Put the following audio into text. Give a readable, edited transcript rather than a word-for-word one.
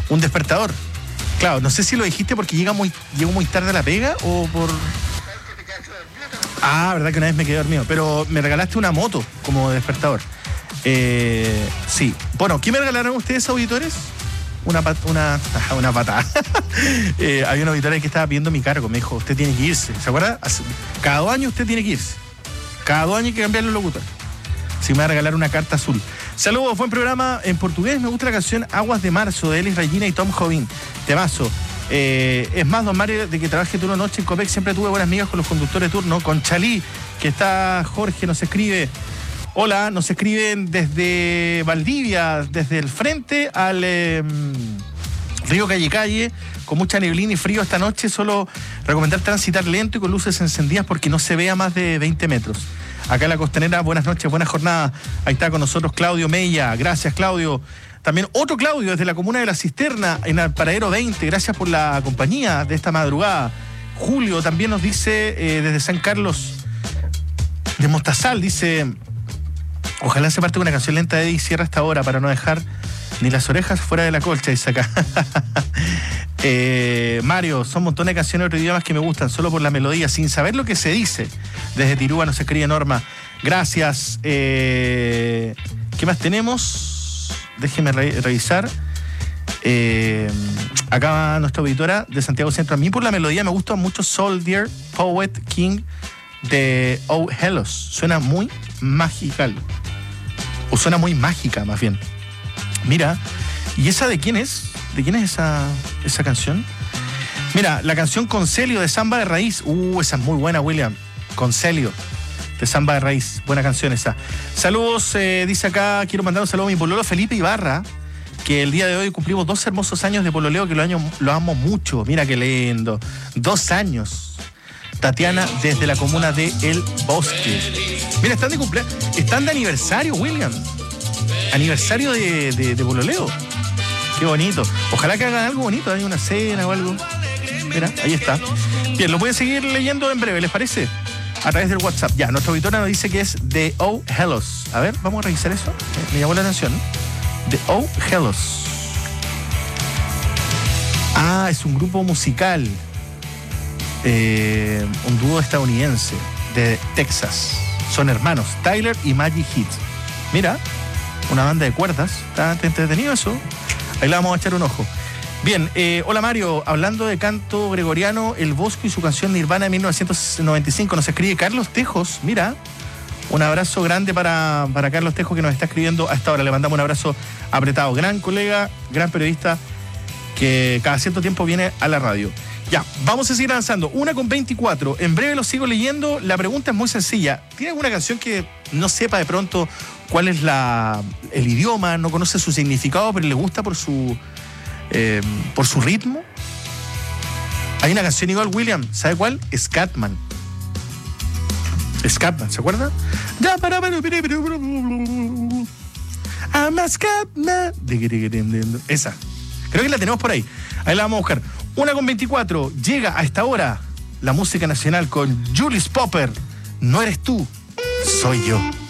Un despertador. Claro, no sé si lo dijiste porque llegó muy tarde a la pega o por... verdad que una vez me quedé dormido. Pero me regalaste una moto como despertador. Sí. Bueno, ¿qué me regalaron ustedes, auditores? Una patada. Había un auditor que estaba pidiendo mi cargo. Me dijo, usted tiene que irse. ¿Se acuerda? Cada 2 años usted tiene que irse. Cada 2 años hay que cambiar los locutores. Si me va a regalar una carta azul. Saludos, buen programa en portugués. Me gusta la canción Aguas de Marzo de Elis Regina y Tom Jobim. Temazo. Es más, don Mario, de que trabaje turno noche en Copec, siempre tuve buenas amigas con los conductores de turno. Con Chalí, que está Jorge, nos escribe. Hola, nos escriben desde Valdivia, desde el frente al río Calle, con mucha neblina y frío esta noche. Solo recomendar transitar lento y con luces encendidas porque no se vea más de 20 metros. Acá en la Costanera, buenas noches, buena jornada. Ahí está con nosotros Claudio Mella. Gracias, Claudio. También otro Claudio desde la comuna de La Cisterna, en el Paradero 20. Gracias por la compañía de esta madrugada. Julio también nos dice desde San Carlos de Mostazal, dice... Ojalá se parte una canción lenta de Eddie Sierra hasta ahora para no dejar ni las orejas fuera de la colcha, dice acá. Mario, son un montón de canciones de otros idiomas que me gustan solo por la melodía, sin saber lo que se dice. Desde Tirúa nos escribe Norma. Gracias. ¿Qué más tenemos? Déjeme revisar. Acá va nuestra auditora de Santiago Centro. A mí por la melodía me gusta mucho Soldier, Poet, King de Oh Hellos. Suena muy magical. O suena muy mágica, más bien. Mira, ¿y esa de quién es? ¿De quién es esa canción? Mira, la canción Concelio de Samba de Raíz. Esa es muy buena, William. Concelio de Samba de Raíz. Buena canción esa. Saludos, dice acá, quiero mandar un saludo a mi pololo Felipe Ibarra, que el día de hoy cumplimos 2 hermosos años de pololeo, que lo amo mucho. Mira qué lindo. 2 años. Tatiana desde la comuna de El Bosque. Mira, están de cumpleaños. Están de aniversario, William. Aniversario de pololeo. Qué bonito. Ojalá que hagan algo bonito, hay una cena o algo. Mira, ahí está. Bien, lo voy a seguir leyendo en breve, ¿les parece? A través del WhatsApp. Ya, nuestra auditora nos dice que es The Oh Hellos. A ver, vamos a revisar eso. Me llamó la atención. The Oh Hellos. Es un grupo musical. Un dúo estadounidense de Texas. Son hermanos, Tyler y Maggie Heath. Mira, una banda de cuerdas. Está entretenido eso. Ahí le vamos a echar un ojo. Bien, hola Mario, hablando de canto gregoriano, El Bosco y su canción Nirvana de 1995, nos escribe Carlos Tejos. Mira, un abrazo grande para Carlos Tejos, que nos está escribiendo a esta hora. Le mandamos un abrazo apretado. Gran colega, gran periodista, que cada cierto tiempo viene a la radio. Ya, vamos a seguir avanzando. 1:24. En breve lo sigo leyendo. La pregunta es muy sencilla. ¿Tiene alguna canción que no sepa de pronto cuál es el idioma, no conoce su significado, pero le gusta por su ritmo? Hay una canción igual, William. ¿Sabe cuál? Scatman. Scatman, ¿se acuerda? I'm a Scatman. Esa. Creo que la tenemos por ahí. Ahí la vamos a buscar. 1:24. Llega a esta hora la música nacional con Julius Popper. No eres tú, soy yo.